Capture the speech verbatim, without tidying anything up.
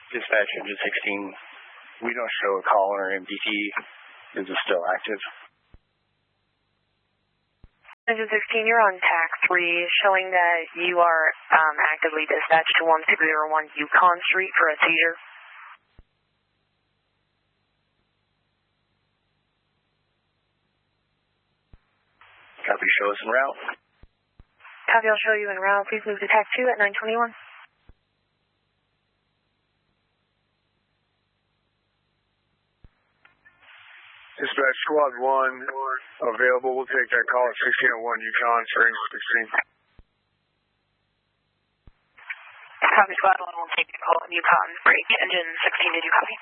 Dispatch engine sixteen, we don't show a call on our M D T. Is it still active? Engine sixteen, you're on T A C three, showing that you are um, actively dispatched to one six zero one Yukon Street for a seizure. Copy, show us en route. Copy, I'll show you en route. Please move to T A C two at nine twenty-one. Dispatch Squad one available. We'll take that call at sixteen oh one Yukon for engine sixteen. Copy, Squad one will take the call at Yukon. Break engine sixteen, did you copy?